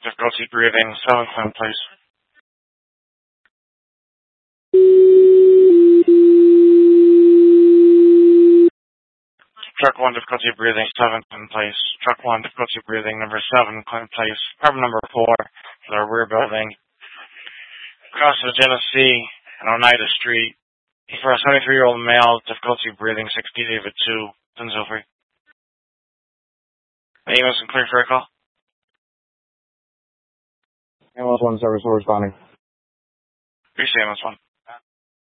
difficulty breathing, 7 Clinton Place. Truck 1, difficulty breathing, 7 Clinton Place. Truck 1, difficulty breathing, number 7 Clinton Place. Apartment number 4, the rear building. Across the Genesee and Oneida Street. For a 73-year-old male, difficulty breathing, 60 David 2, Pennsylvania. Amos and clear for a call. Amos 1 service, we're responding. Appreciate Amos 1.